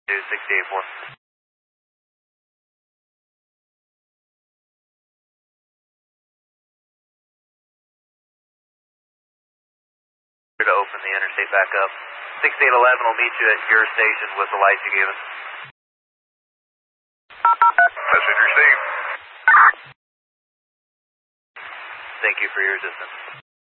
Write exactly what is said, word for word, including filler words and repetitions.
two sixty-eight four. To open the interstate back up. sixty-eight eleven will meet you at your station with the lights you gave us. Message received. Thank you for your assistance.